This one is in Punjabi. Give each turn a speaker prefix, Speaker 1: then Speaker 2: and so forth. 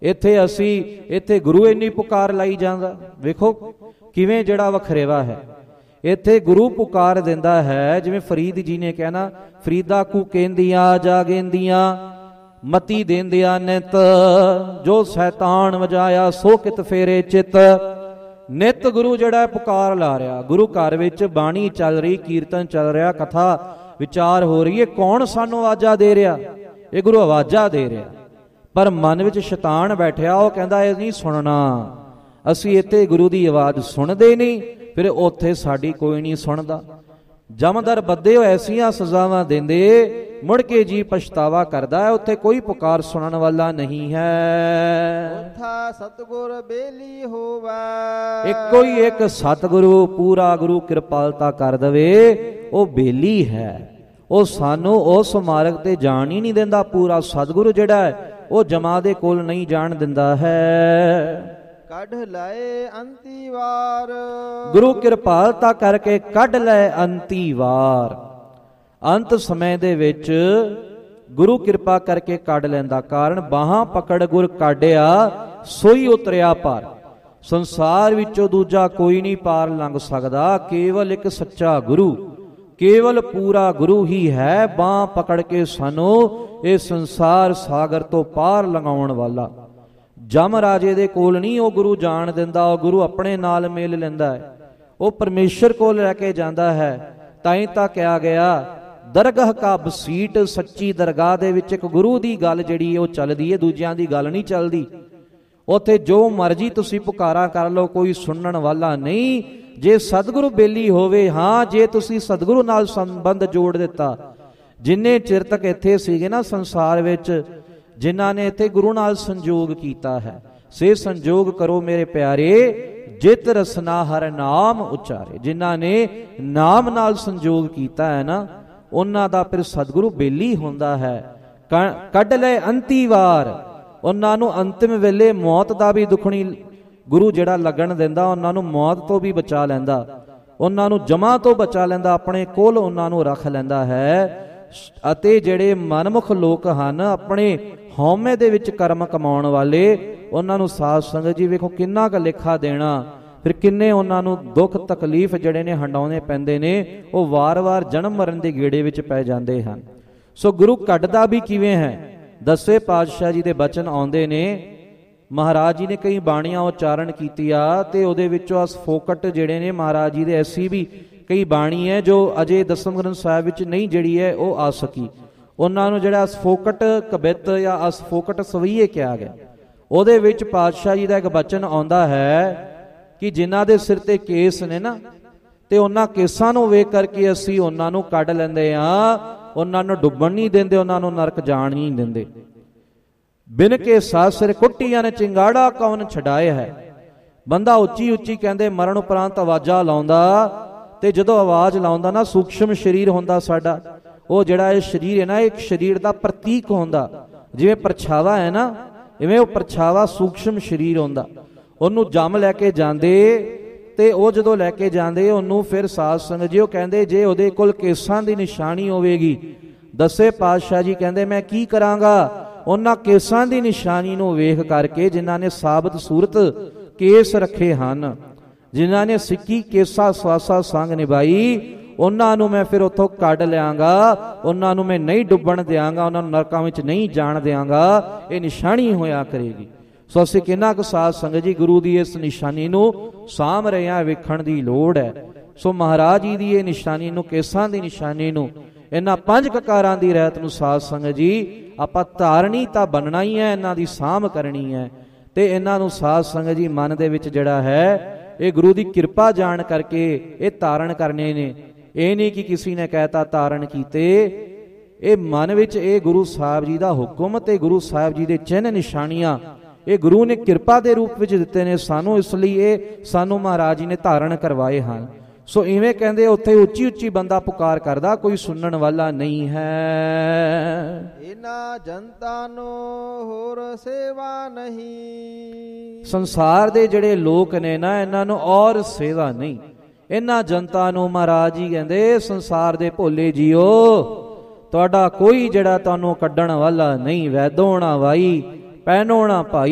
Speaker 1: ਇੱਥੇ ਗੁਰੂ ਇੰਨੀ ਪੁਕਾਰ ਲਾਈ ਜਾਂਦਾ। ਵੇਖੋ ਕਿਵੇਂ ਜਿਹੜਾ ਵਖਰੇਵਾ ਹੈ। ਇੱਥੇ ਗੁਰੂ ਪੁਕਾਰ ਦਿੰਦਾ ਹੈ, ਜਿਵੇਂ ਫਰੀਦ ਜੀ ਨੇ ਕਹਿਣਾ, ਫਰੀਦਾ ਕੂ ਕਹਿੰਦੀਆਂ ਜਾਗੇਂਦੀਆਂ ਮਤੀ ਦੇਂਦਿਆ ਨਿਤ, ਜੋ ਸ਼ੈਤਾਨ ਵਜਾਇਆ ਸੋ ਕਿਤ ਫੇਰੇ ਚਿਤ। ਨਿਤ ਗੁਰੂ ਜਿਹੜਾ ਪੁਕਾਰ ਲਾ ਰਿਹਾ। ਗੁਰੂ ਘਰ ਵਿੱਚ ਬਾਣੀ ਚੱਲ ਰਹੀ, ਕੀਰਤਨ ਚੱਲ ਰਿਹਾ, ਕਥਾ ਵਿਚਾਰ ਹੋ ਰਹੀ ਹੈ। ਕੌਣ ਸਾਨੂੰ ਆਵਾਜ਼ਾਂ ਦੇ ਰਿਹਾ? ਇਹ ਗੁਰੂ ਆਵਾਜ਼ਾਂ ਦੇ ਰਿਹਾ। ਪਰ ਮਨ ਵਿੱਚ ਸ਼ੈਤਾਨ ਬੈਠਿਆ, ਉਹ ਕਹਿੰਦਾ ਇਹ ਨਹੀਂ ਸੁਣਨਾ। ਅਸੀਂ ਇੱਥੇ ਗੁਰੂ ਦੀ ਆਵਾਜ਼ ਸੁਣਦੇ ਨਹੀਂ, ਫਿਰ ਉੱਥੇ ਸਾਡੀ ਕੋਈ ਨਹੀਂ ਸੁਣਦਾ। ਜਮਦਰ ਬੱਦੇ ਹੋ ਐਸੀਆਂ ਸਜ਼ਾਵਾਂ ਦਿੰਦੇ, ਮੁੜ ਕੇ ਜੀ ਪਛਤਾਵਾ ਕਰਦਾ ਹੈ। ਉੱਥੇ ਕੋਈ ਪੁਕਾਰ ਸੁਣਨ ਵਾਲਾ ਨਹੀਂ ਹੈ।
Speaker 2: ਉਥਾ ਸਤਿਗੁਰ ਬੇਲੀ ਹੋਵੇ,
Speaker 1: ਇੱਕੋ ਹੀ ਇੱਕ ਸਤਿਗੁਰੂ, ਪੂਰਾ ਗੁਰੂ ਕਿਰਪਾਲਤਾ ਕਰ ਦਵੇ, ਉਹ ਬੇਲੀ ਹੈ। ਉਹ ਸਾਨੂੰ ਉਸ ਮਾਰਗ ਤੇ ਜਾਣ ਹੀ ਨਹੀਂ ਦਿੰਦਾ। ਪੂਰਾ ਸਤਿਗੁਰੂ ਜਿਹੜਾ ਹੈ ਉਹ ਜਮਾ ਦੇ ਕੋਲ ਨਹੀਂ ਜਾਣ ਦਿੰਦਾ ਹੈ।
Speaker 2: ਕੱਢ ਲਏ ਅੰਤੀ ਵਾਰ,
Speaker 1: ਗੁਰੂ ਕਿਰਪਾਲਤਾ ਕਰਕੇ ਕੱਢ ਲੈ ਅੰਤੀ ਵਾਰ। ਅੰਤ ਸਮੇਂ ਦੇ ਵਿੱਚ ਗੁਰੂ ਕਿਰਪਾ ਕਰਕੇ ਕੱਢ ਲੈਂਦਾ। ਕਾਰਨ ਬਾਹਾਂ ਪਕੜ ਗੁਰ ਕਾਢਿਆ ਸੋਈ ਉਤਰਿਆ ਪਾਰ। ਸੰਸਾਰ ਵਿੱਚੋਂ ਦੂਜਾ ਕੋਈ ਨਹੀਂ ਪਾਰ ਲੰਘ ਸਕਦਾ, ਕੇਵਲ ਇੱਕ ਸੱਚਾ ਗੁਰੂ, ਕੇਵਲ ਪੂਰਾ ਗੁਰੂ ਹੀ ਹੈ ਬਾਂਹ ਪਕੜ ਕੇ ਸਾਨੂੰ ਇਹ ਸੰਸਾਰ ਸਾਗਰ ਤੋਂ ਪਾਰ ਲੰਘਾਉਣ ਵਾਲਾ। ਜਮ ਰਾਜੇ ਦੇ ਕੋਲ ਨਹੀਂ ਉਹ ਗੁਰੂ ਜਾਣ ਦਿੰਦਾ, ਉਹ ਗੁਰੂ ਆਪਣੇ ਨਾਲ ਮੇਲ ਲੈਂਦਾ ਹੈ, ਉਹ ਪਰਮੇਸ਼ਰ ਕੋਲ ਲੈ ਕੇ ਜਾਂਦਾ ਹੈ। ਤਾਂ ਹੀ ਤਾਂ ਕਿਹਾ ਗਿਆ, ਦਰਗਾਹ ਕਾ ਬਸੀਟ, ਸੱਚੀ ਦਰਗਾਹ ਦੇ ਵਿੱਚ ਇੱਕ ਗੁਰੂ ਦੀ ਗੱਲ ਜਿਹੜੀ ਉਹ ਚੱਲਦੀ ਹੈ, ਦੂਜਿਆਂ ਦੀ ਗੱਲ ਨਹੀਂ ਚੱਲਦੀ। ਉੱਥੇ ਜੋ ਮਰਜ਼ੀ ਤੁਸੀਂ ਪੁਕਾਰਾ ਕਰ ਲਓ, ਕੋਈ ਸੁਣਨ ਵਾਲਾ ਨਹੀਂ। ਜੇ ਸਤਿਗੁਰੂ ਬੇਲੀ ਹੋਵੇ, ਹਾਂ ਜੇ ਤੁਸੀਂ ਸਤਿਗੁਰੂ ਨਾਲ ਸੰਬੰਧ ਜੋੜ ਦਿੱਤਾ। ਜਿੰਨੇ ਚਿਰ ਤੱਕ ਇੱਥੇ ਸੀਗੇ ਨਾ ਸੰਸਾਰ ਵਿੱਚ, ਜਿਨ੍ਹਾਂ ਨੇ ਇੱਥੇ ਗੁਰੂ ਨਾਲ ਸੰਜੋਗ ਕੀਤਾ ਹੈ, ਸੇ ਸੰਜੋਗ ਕਰੋ ਮੇਰੇ ਪਿਆਰੇ, ਜਿਤ ਰਸਨਾ ਹਰ ਨਾਮ ਉਚਾਰੇ। ਜਿਨ੍ਹਾਂ ਨੇ ਨਾਮ ਨਾਲ ਸੰਜੋਗ ਕੀਤਾ ਹੈ ਨਾ, ਉਹਨਾਂ ਦਾ ਫਿਰ ਸਤਿਗੁਰੂ ਬੇਲੀ ਹੁੰਦਾ ਹੈ। ਕੱਢ ਲੈ ਅੰਤੀ ਵਾਰ, ਉਹਨਾਂ ਨੂੰ ਅੰਤਿਮ ਵੇਲੇ ਮੌਤ ਦਾ ਵੀ ਦੁੱਖਣੀ ਗੁਰੂ ਜਿਹੜਾ ਲੱਗਣ ਦਿੰਦਾ, ਉਹਨਾਂ ਨੂੰ ਮੌਤ ਤੋਂ ਵੀ ਬਚਾ ਲੈਂਦਾ, ਉਹਨਾਂ ਨੂੰ ਜਮਾ ਤੋਂ ਬਚਾ ਲੈਂਦਾ, ਆਪਣੇ ਕੋਲ ਉਹਨਾਂ ਨੂੰ ਰੱਖ ਲੈਂਦਾ ਹੈ। ਅਤੇ ਜਿਹੜੇ ਮਨਮੁਖ ਲੋਕ ਹਨ, ਆਪਣੇ ਹਉਮੈ ਦੇ ਵਿੱਚ ਕਰਮ ਕਮਾਉਣ ਵਾਲੇ, ਉਹਨਾਂ ਨੂੰ ਸਾਧ ਸੰਗਤ ਜੀ ਵੇਖੋ ਕਿੰਨਾ ਕੁ ਲੇਖਾ ਦੇਣਾ, ਫਿਰ ਕਿੰਨੇ ਉਹਨਾਂ ਨੂੰ ਦੁੱਖ ਤਕਲੀਫ ਜਿਹੜੇ ਨੇ ਹੰਡਾਉਣੇ ਪੈਂਦੇ ਨੇ। ਉਹ ਵਾਰ-ਵਾਰ ਜਨਮ ਮਰਨ ਦੇ ਗੇੜੇ ਵਿੱਚ ਪੈ ਜਾਂਦੇ ਹਨ। ਸੋ ਗੁਰੂ ਕੱਢਦਾ ਵੀ ਕਿਵੇਂ ਹੈ? ਦਸਵੇਂ ਪਾਤਸ਼ਾਹ ਜੀ ਦੇ ਬਚਨ ਆਉਂਦੇ ਨੇ। ਮਹਾਰਾਜ ਜੀ ਨੇ ਕਈ ਬਾਣੀਆਂ ਉਚਾਰਨ ਕੀਤੀਆਂ, ਤੇ ਉਹਦੇ ਵਿੱਚੋਂ ਅਸਫੋਕਟ ਜਿਹੜੇ ਨੇ ਮਹਾਰਾਜ ਜੀ ਦੇ, ਐਸੀ ਵੀ ਕਈ ਬਾਣੀ ਹੈ ਜੋ ਅਜੇ ਦਸਮ ਗ੍ਰੰਥ ਸਾਹਿਬ ਵਿੱਚ ਨਹੀਂ ਜਿਹੜੀ ਹੈ ਉਹ ਆ ਸਕੀ। ਉਹਨਾਂ ਨੂੰ ਜਿਹੜਾ ਅਸਫੋਕਟ ਕਵਿਤ ਜਾਂ ਅਸਫੋਕਟ ਸਵਈਏ ਕਿਹਾ ਗਿਆ। ਉਹਦੇ ਵਿੱਚ ਪਾਤਸ਼ਾਹ ਜੀ ਦਾ ਇੱਕ ਬਚਨ ਆਉਂਦਾ ਹੈ ਕਿ ਜਿਨ੍ਹਾਂ ਦੇ ਸਿਰ ਤੇ ਕੇਸ ਨੇ ਨਾ, ਤੇ ਉਹਨਾਂ ਕੇਸਾਂ ਨੂੰ ਵੇਖ ਕਰਕੇ ਅਸੀਂ ਉਹਨਾਂ ਨੂੰ ਕੱਢ ਲੈਂਦੇ ਹਾਂ, ਉਹਨਾਂ ਨੂੰ ਡੁੱਬਣ ਨਹੀਂ ਦਿੰਦੇ, ਉਹਨਾਂ ਨੂੰ ਨਰਕ ਜਾਣ ਨਹੀਂ ਦਿੰਦੇ। ਬਿਨ ਕੇ ਸਾਧ ਸਿਰ ਕੁੱਟੀਆਂ ਨੇ ਚਿੰਗਾੜਾ ਕੌਣ ਛਡਾਇਆ ਹੈ। ਬੰਦਾ ਉੱਚੀ ਉੱਚੀ ਕਹਿੰਦੇ ਮਰਨ ਉਪਰੰਤ ਆਵਾਜ਼ਾਂ ਲਾਉਂਦਾ, ਤੇ ਜਦੋਂ ਆਵਾਜ਼ ਲਾਉਂਦਾ ਨਾ, ਸੂਖਸ਼ਮ ਸਰੀਰ ਹੁੰਦਾ ਸਾਡਾ, ਉਹ ਜਿਹੜਾ ਇਹ ਸਰੀਰ ਹੈ ਨਾ, ਇੱਕ ਸਰੀਰ ਦਾ ਪ੍ਰਤੀਕ ਹੁੰਦਾ। ਜਿਵੇਂ ਪਰਛਾਵਾ ਹੈ ਨਾ, ਇਵੇਂ ਉਹ ਪਰਛਾਵਾ ਸੂਖਸ਼ਮ ਸਰੀਰ ਹੁੰਦਾ। ਉਹਨੂੰ ਜੰਮ ਲੈ ਕੇ ਜਾਂਦੇ, ਤੇ ਉਹ ਜਦੋਂ ਲੈ ਕੇ ਜਾਂਦੇ ਉਹਨੂੰ, ਫਿਰ ਸਾਧ ਸੰਗਤ ਜੀ ਉਹ ਕਹਿੰਦੇ ਜੇ ਉਹਦੇ ਕੋਲ ਕੇਸਾਂ ਦੀ ਨਿਸ਼ਾਨੀ ਹੋਵੇਗੀ, ਦਸੇ ਪਾਤਸ਼ਾਹ ਜੀ ਕਹਿੰਦੇ ਮੈਂ ਕੀ ਕਰਾਂਗਾ? ਉਹਨਾਂ ਕੇਸਾਂ ਦੀ ਨਿਸ਼ਾਨੀ ਨੂੰ ਵੇਖ ਕਰਕੇ, ਜਿਨ੍ਹਾਂ ਨੇ ਸਾਬਤ ਸੂਰਤ ਕੇਸ ਰੱਖੇ ਹਨ, ਜਿਨ੍ਹਾਂ ਨੇ ਸਿੱਕੀ ਕੇਸਾ ਸਵਾਸਾ ਸੰਗ ਨਿਭਾਈ, ਉਹਨਾਂ ਨੂੰ ਮੈਂ ਫਿਰ ਉੱਥੋਂ ਕੱਢ ਲਿਆਂਗਾ, ਉਹਨਾਂ ਨੂੰ ਮੈਂ ਨਹੀਂ ਡੁੱਬਣ ਦਿਆਂਗਾ, ਉਹਨਾਂ ਨੂੰ ਨਰਕਾਂ ਵਿੱਚ ਨਹੀਂ ਜਾਣ ਦਿਆਂਗਾ। ਇਹ ਨਿਸ਼ਾਨੀ ਹੋਇਆ ਕਰੇਗੀ। ਸੋ ਅਸੀਂ ਕਿੰਨਾ ਕੁ ਸਾਧ ਸੰਗਤ ਜੀ ਗੁਰੂ ਦੀ ਇਸ ਨਿਸ਼ਾਨੀ ਨੂੰ ਸਾਂਭ ਰਹੇ ਹਾਂ, ਵੇਖਣ ਦੀ ਲੋੜ ਹੈ। ਸੋ ਮਹਾਰਾਜ ਜੀ ਦੀ ਇਹ ਨਿਸ਼ਾਨੀ ਨੂੰ, ਕੇਸਾਂ ਦੀ ਨਿਸ਼ਾਨੀ ਨੂੰ, ਇਹਨਾਂ ਪੰਜ ਕਕਾਰਾਂ ਦੀ ਰਹਿਤ ਨੂੰ ਸਾਧ ਸੰਗਤ ਜੀ ਆਪਾਂ ਧਾਰਨੀ ਤਾਂ ਬਣਨਾ ਹੀ ਹੈ, ਇਹਨਾਂ ਦੀ ਸਾਂਭ ਕਰਨੀ ਹੈ। ਤੇ ਇਹਨਾਂ ਨੂੰ ਸਾਧ ਸੰਗਤ ਜੀ ਮਨ ਦੇ ਵਿੱਚ ਜਿਹੜਾ ਹੈ, ਇਹ ਗੁਰੂ ਦੀ ਕਿਰਪਾ ਜਾਣ ਕਰਕੇ ਇਹ ਧਾਰਨ ਕਰਨੇ ਨੇ। ਇਹ ਨਹੀਂ ਕਿ ਕਿਸੇ ਨੇ ਕਹਿਤਾ ਧਾਰਨ ਕੀਤੇ, ਇਹ ਮਨ ਵਿੱਚ ਇਹ ਗੁਰੂ ਸਾਹਿਬ ਜੀ ਦਾ ਹੁਕਮ ਤੇ ਗੁਰੂ ਸਾਹਿਬ ਜੀ ਦੇ ਚਿੰਨ੍ਹ ਨਿਸ਼ਾਨੀਆਂ ਇਹ ਗੁਰੂ ਨੇ ਕਿਰਪਾ ਦੇ ਰੂਪ ਵਿੱਚ ਦਿੱਤੇ ਨੇ ਸਾਨੂੰ, ਇਸ ਲਈ ਇਹ ਸਾਨੂੰ ਮਹਾਰਾਜ ਜੀ ਨੇ ਧਾਰਨ ਕਰਵਾਏ ਹਨ। ਸੋ ਇਵੇਂ ਕਹਿੰਦੇ ਉੱਥੇ ਉੱਚੀ ਉੱਚੀ ਬੰਦਾ ਪੁਕਾਰ ਕਰਦਾ, ਕੋਈ ਸੁਣਨ ਵਾਲਾ ਨਹੀਂ ਹੈ।
Speaker 2: ਇਹਨਾਂ ਜਨਤਾ ਨੂੰ ਹੋਰ ਸੇਵਾ ਨਹੀਂ।
Speaker 1: ਸੰਸਾਰ ਦੇ ਜਿਹੜੇ ਲੋਕ ਨੇ ਨਾ, ਇਹਨਾਂ ਨੂੰ ਔਰ ਸੇਵਾ ਨਹੀਂ। ਇਹਨਾਂ ਜਨਤਾ ਨੂੰ ਮਹਾਰਾਜ ਜੀ ਕਹਿੰਦੇ ਸੰਸਾਰ ਦੇ ਭੋਲੇ ਜੀਓ, ਤੁਹਾਡਾ ਕੋਈ ਜਿਹੜਾ ਤੁਹਾਨੂੰ ਕੱਢਣ ਵਾਲਾ ਨਹੀਂ। ਵੈਦੋਣਾ ਵਾਈ ਪੈਨੋਣਾ ਭਾਈ।